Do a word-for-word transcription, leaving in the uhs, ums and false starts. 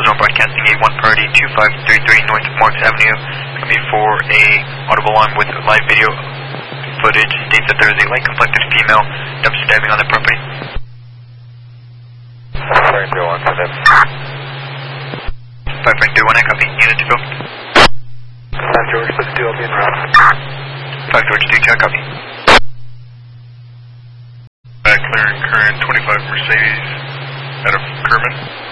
Signal broadcasting A one party two five three three North Marks Avenue. Coming for a audible alarm with live video footage. States that there is a light complected female dumpster diving on the property. five three one, five five three one, I copy. Unit to go. five George six two, I'll be in route. five George two, I copy. Back clearing current twenty-five Mercedes out of Kerman.